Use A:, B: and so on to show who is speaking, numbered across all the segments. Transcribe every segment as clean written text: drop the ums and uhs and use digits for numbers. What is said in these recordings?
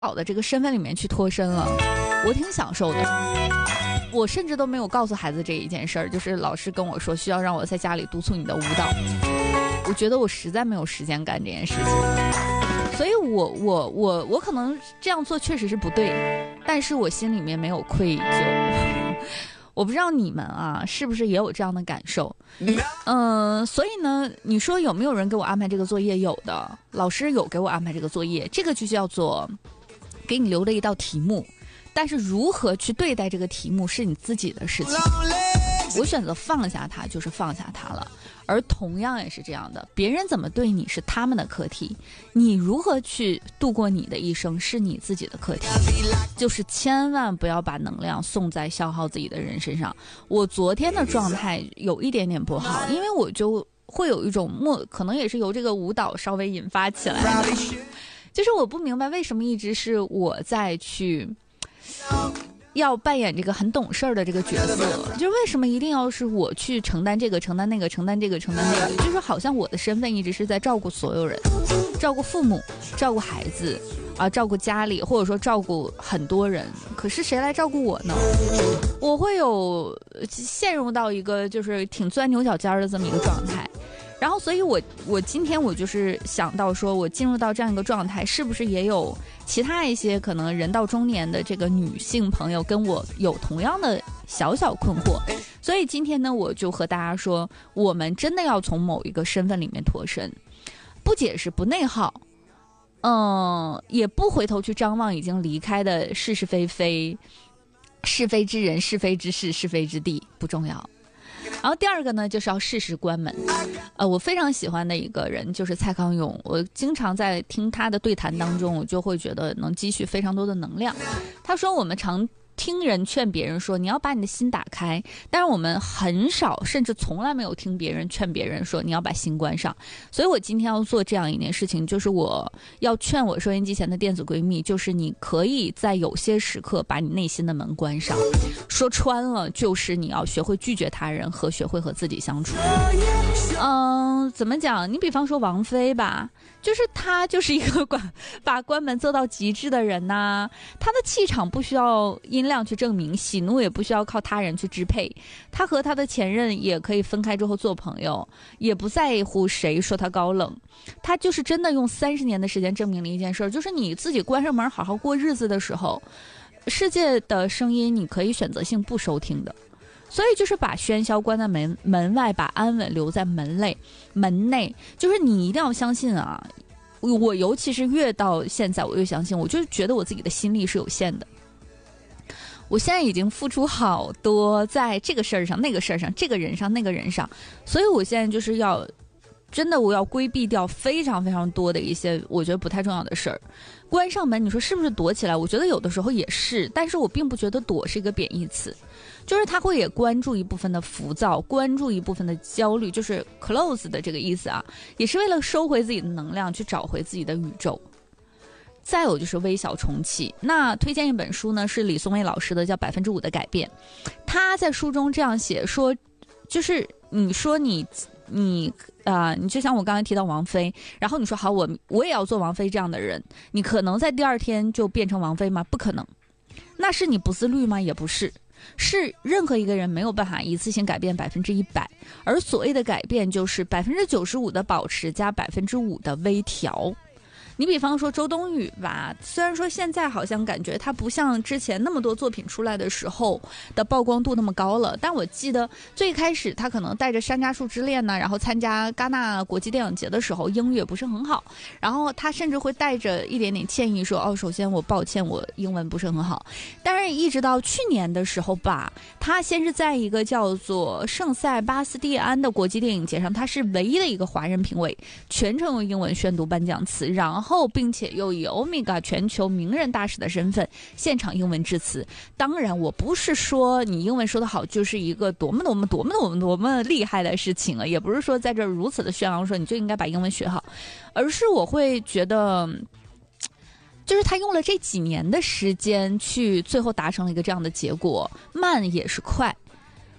A: 导的这个身份里面去脱身了，我挺享受的。我甚至都没有告诉孩子这一件事儿，就是老师跟我说需要让我在家里督促你的舞蹈，我觉得我实在没有时间干这件事情，所以我可能这样做确实是不对，但是我心里面没有愧疚。我不知道你们啊是不是也有这样的感受？所以呢，你说有没有人给我安排这个作业？有的，老师有给我安排这个作业，这个就叫做给你留了一道题目，但是如何去对待这个题目是你自己的事情。我选择放下它，就是放下它了。而同样也是这样的，别人怎么对你是他们的课题，你如何去度过你的一生是你自己的课题。就是千万不要把能量送在消耗自己的人身上。我昨天的状态有一点点不好，因为我就会有一种可能也是由这个舞蹈稍微引发起来的，就是我不明白为什么一直是我在去要扮演这个很懂事儿的这个角色，就是为什么一定要是我去承担这个承担那个承担这个承担那个，就是好像我的身份一直是在照顾所有人，照顾父母，照顾孩子啊，照顾家里，或者说照顾很多人，可是谁来照顾我呢？我会有陷入到一个就是挺钻牛角尖的这么一个状态。然后所以我今天我就是想到说，我进入到这样一个状态，是不是也有其他一些可能人到中年的这个女性朋友跟我有同样的小小困惑。所以今天呢，我就和大家说，我们真的要从某一个身份里面脱身，不解释，不内耗，也不回头去张望已经离开的是是非非，是非之人，是非之事，是非之地，不重要。然后第二个呢，就是要适时关门。我非常喜欢的一个人就是蔡康永，我经常在听他的对谈当中，我就会觉得能积蓄非常多的能量。他说我们常听人劝别人说你要把你的心打开，但是我们很少甚至从来没有听别人劝别人说你要把心关上。所以我今天要做这样一件事情，就是我要劝我收音机前的电子闺蜜，就是你可以在有些时刻把你内心的门关上，说穿了就是你要学会拒绝他人和学会和自己相处。怎么讲，你比方说王菲吧，就是她就是一个把关门做到极致的人呐，她的气场不需要音量去证明，喜怒也不需要靠他人去支配，她和她的前任也可以分开之后做朋友，也不在乎谁说她高冷，她就是真的用30年的时间证明了一件事，就是你自己关上门好好过日子的时候，世界的声音你可以选择性不收听的。所以就是把喧嚣关在门外，把安稳留在门内，就是你一定要相信啊，我尤其是越到现在我越相信，我就觉得我自己的心力是有限的。我现在已经付出好多在这个事儿上那个事儿上这个人上那个人上，所以我现在就是要真的我要规避掉非常非常多的一些我觉得不太重要的事儿。关上门你说是不是躲起来，我觉得有的时候也是，但是我并不觉得躲是一个贬义词，就是他会也关注一部分的浮躁，关注一部分的焦虑，就是 close 的这个意思啊，也是为了收回自己的能量，去找回自己的宇宙。再有就是微小重启，那推荐一本书呢，是李松蔚老师的，叫5%的改变。他在书中这样写说，就是你说你就像我刚才提到王菲，然后你说好，我也要做王菲这样的人，你可能在第二天就变成王菲吗？不可能。那是你不自律吗？也不是。是任何一个人没有办法一次性改变100%，而所谓的改变就是95%的保持加5%的微调。你比方说周冬雨吧，虽然说现在好像感觉她不像之前那么多作品出来的时候的曝光度那么高了，但我记得最开始她可能带着《山楂树之恋》呢，然后参加戛纳国际电影节的时候英语也不是很好，然后她甚至会带着一点点歉意说首先我抱歉我英文不是很好。但是一直到去年的时候吧，她先是在一个叫做圣塞巴斯蒂安的国际电影节上，她是唯一的一个华人评委，全程用英文宣读颁奖词，然后并且又以欧米伽全球名人大使的身份现场英文致辞。当然我不是说你英文说得好就是一个多么厉害的事情啊，也不是说在这如此的宣扬说你就应该把英文学好，而是我会觉得就是他用了这几年的时间去最后达成了一个这样的结果，慢也是快。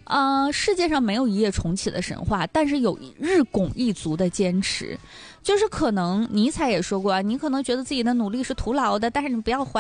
A: 世界上没有一夜重启的神话，但是有日拱一卒的坚持。就是可能尼采也说过啊，你可能觉得自己的努力是徒劳的，但是你不要怀